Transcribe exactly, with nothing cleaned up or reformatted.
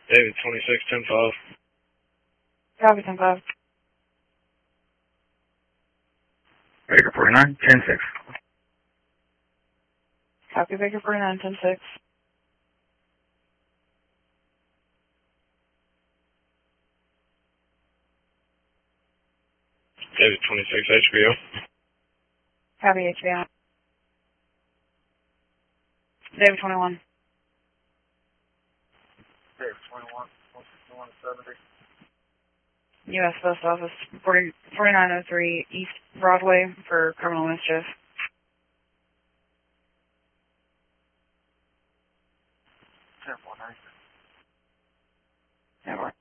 David twenty-six, ten five. Copy, ten five. Baker forty-nine, ten six. Copy, Baker forty-nine, ten six. David twenty-six, H B O. Copy, H B O. David twenty-one. David twenty-one, one sixty-one seventy. U S Post Office, forty, forty-nine oh three East Broadway for criminal mischief. ten four ninety. That works.